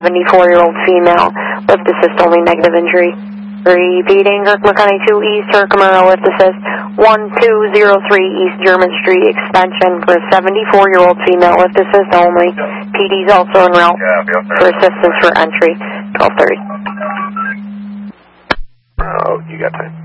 74-year-old female, lift assist only, negative injury. Repeating, Herkimer County 2 East, Herkimer, lift assist 1203 East German Street extension for a 74-year-old female, lift assist only. PD's also en route for assistance for entry, 1230. Oh, you got time.